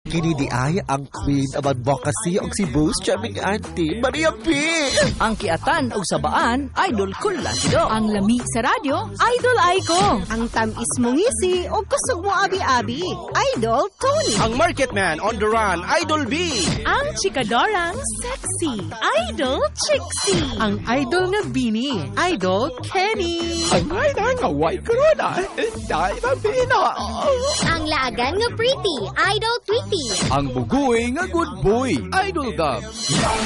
Kini di ay ang Queen of Advocacy og si Boost Charming Auntie Maria P. Ang kiatan og sabaan, idol ko Lasido. Ang lami sa radyo, idol ay ko. Ang tamis mong ngisi o kusog mo abi-abi, Idol Tony. Ang marketman on the run, Idol B. Ang chikadorang sexy, idol Trixie. Ang idol nga Bini, idol Kenny. Ang nga nga white corona. Dahil na Bina. Ang laagan nga pretty, idol Tweety. Ang bugoy nga good boy, Idol Gab.